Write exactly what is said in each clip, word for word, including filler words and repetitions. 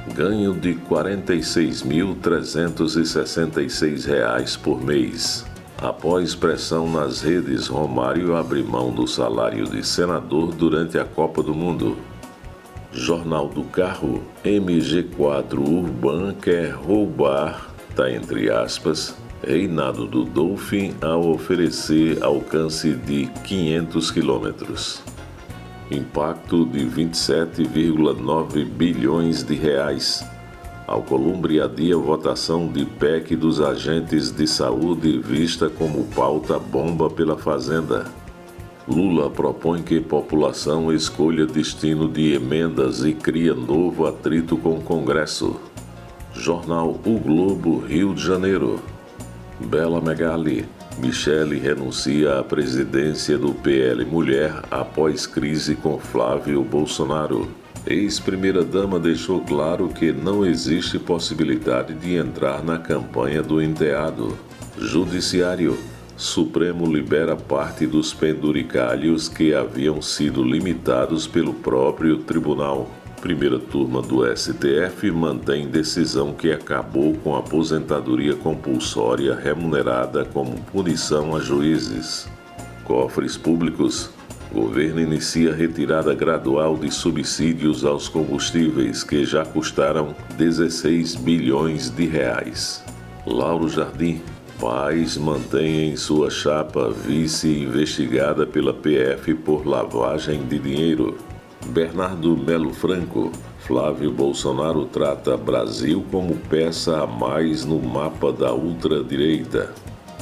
Ganho de quarenta e seis mil trezentos e sessenta e seis reais por mês. Após pressão nas redes, Romário abre mão do salário de senador durante a Copa do Mundo. Jornal do Carro, M G quatro Urban quer roubar, tá entre aspas, reinado do Dolphin ao oferecer alcance de quinhentos quilômetros. Impacto de vinte e sete vírgula nove bilhões de reais. Alcolumbre adia votação de P E C dos agentes de saúde vista como pauta bomba pela Fazenda. Lula propõe que população escolha destino de emendas e cria novo atrito com o Congresso. Jornal O Globo, Rio de Janeiro. Bela Megali. Michele renuncia à presidência do P L Mulher após crise com Flávio Bolsonaro. Ex-primeira-dama deixou claro que não existe possibilidade de entrar na campanha do enteado. Judiciário. Supremo libera parte dos penduricalhos que haviam sido limitados pelo próprio tribunal. Primeira turma do S T F mantém decisão que acabou com a aposentadoria compulsória remunerada como punição a juízes. Cofres públicos. Governo inicia retirada gradual de subsídios aos combustíveis que já custaram dezesseis bilhões de reais. Lauro Jardim. Paes mantém em sua chapa vice investigada pela P F por lavagem de dinheiro. Bernardo Melo Franco. Flávio Bolsonaro trata Brasil como peça a mais no mapa da ultradireita.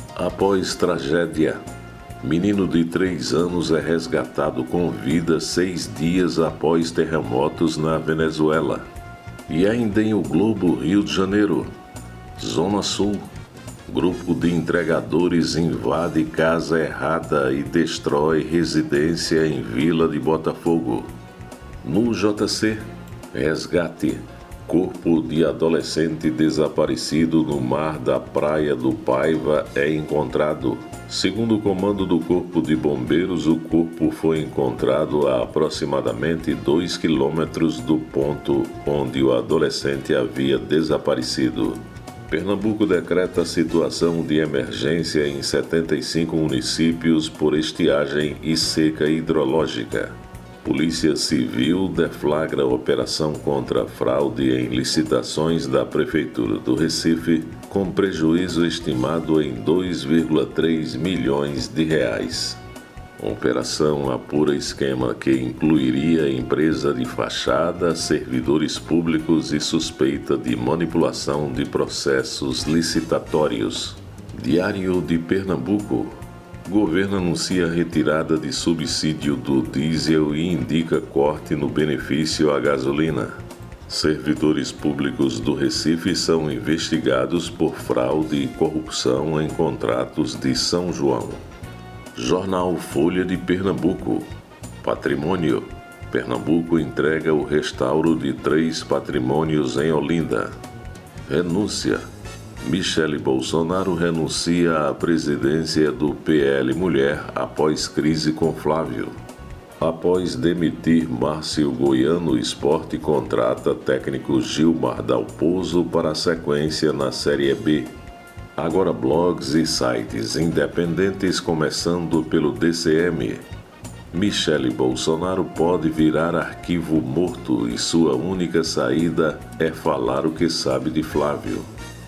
Após tragédia. Menino de três anos é resgatado com vida seis dias após terremotos na Venezuela. E ainda em O Globo, Rio de Janeiro. Zona Sul. Grupo de entregadores invade casa errada e destrói residência em Vila de Botafogo. No J C, resgate. Corpo de adolescente desaparecido no mar da Praia do Paiva é encontrado. Segundo o comando do Corpo de Bombeiros, o corpo foi encontrado a aproximadamente dois quilômetros do ponto onde o adolescente havia desaparecido. Pernambuco decreta situação de emergência em setenta e cinco municípios por estiagem e seca hidrológica. Polícia Civil deflagra operação contra fraude em licitações da Prefeitura do Recife, com prejuízo estimado em dois vírgula três milhões de reais. Operação apura esquema que incluiria empresa de fachada, servidores públicos e suspeita de manipulação de processos licitatórios. Diário de Pernambuco. Governo anuncia retirada de subsídio do diesel e indica corte no benefício à gasolina. Servidores públicos do Recife são investigados por fraude e corrupção em contratos de São João. Jornal Folha de Pernambuco. Patrimônio. Pernambuco entrega o restauro de três patrimônios em Olinda. Renúncia. Michele Bolsonaro renuncia à presidência do P L Mulher após crise com Flávio. Após demitir Márcio Goiano, o Sport contrata técnico Gilmar Dalpozo para a sequência na Série B. Agora blogs e sites independentes, começando pelo D C M. Michele Bolsonaro pode virar arquivo morto e sua única saída é falar o que sabe de Flávio.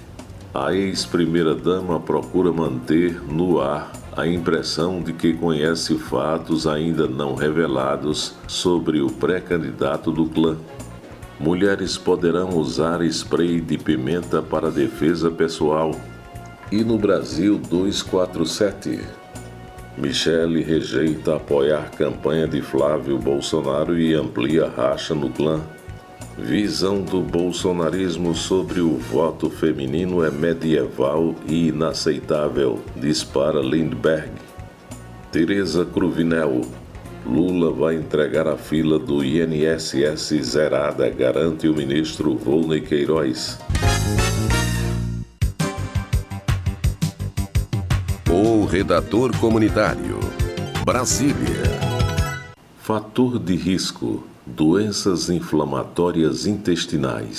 A ex-primeira-dama procura manter no ar a impressão de que conhece fatos ainda não revelados sobre o pré-candidato do clã. Mulheres poderão usar spray de pimenta para defesa pessoal. E no Brasil duzentos e quarenta e sete. Michele rejeita apoiar campanha de Flávio Bolsonaro e amplia racha no clã. Visão do bolsonarismo sobre o voto feminino é medieval e inaceitável, dispara Lindbergh. Tereza Cruvinel. Lula vai entregar a fila do I N S S zerada, garante o ministro Volney Queiroz. O redator comunitário. Brasília. Fator de risco: doenças inflamatórias intestinais.